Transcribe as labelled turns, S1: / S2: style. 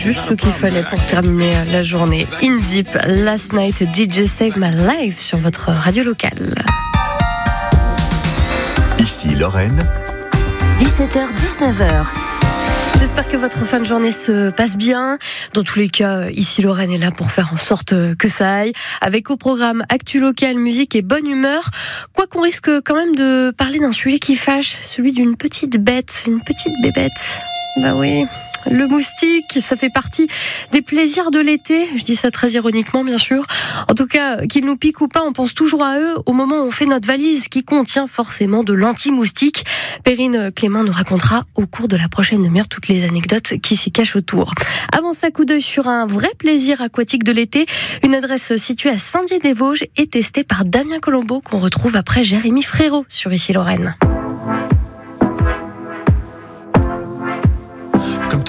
S1: Juste ce qu'il fallait pour terminer la journée. In Deep, Last Night, DJ Save My Life sur votre radio locale.
S2: Ici Lorraine,
S3: 17h-19h.
S1: J'espère que votre fin de journée se passe bien. Dans tous les cas, ici Lorraine est là pour faire en sorte que ça aille. Avec au programme Actu Local, musique et bonne humeur. Quoi qu'on risque quand même de parler d'un sujet qui fâche, celui d'une petite bête, une petite bébête. Bah oui. Le moustique, ça fait partie des plaisirs de l'été. Je dis ça très ironiquement, bien sûr. En tout cas, qu'ils nous piquent ou pas, on pense toujours à eux au moment où on fait notre valise qui contient forcément de l'anti-moustique. Perrine Clément nous racontera au cours de la prochaine demi-heure toutes les anecdotes qui s'y cachent autour. Avant ça, coup d'œil sur un vrai plaisir aquatique de l'été. Une adresse située à Saint-Dié-des-Vosges et testée par Damien Colombo qu'on retrouve après Jérémy Frérot sur Ici Lorraine.